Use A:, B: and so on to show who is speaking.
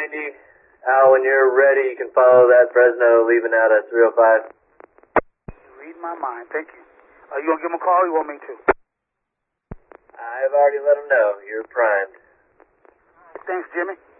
A: 90. Al, when you're ready, you can follow that Fresno leaving out at 305.
B: Read my mind. Thank you. You going to give him a call or you want me to?
A: I've already let him know. You're primed.
B: Thanks, Jimmy.